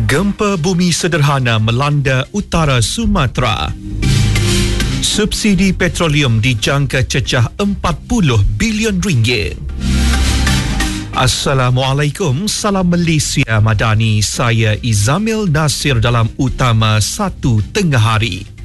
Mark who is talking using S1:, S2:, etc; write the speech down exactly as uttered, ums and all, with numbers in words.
S1: Gempa bumi sederhana melanda utara Sumatera. Subsidi petroleum dijangka cecah empat puluh bilion ringgit. Assalamualaikum, salam Malaysia Madani. Saya Izamil Nasir dalam Utama satu Tengah Hari.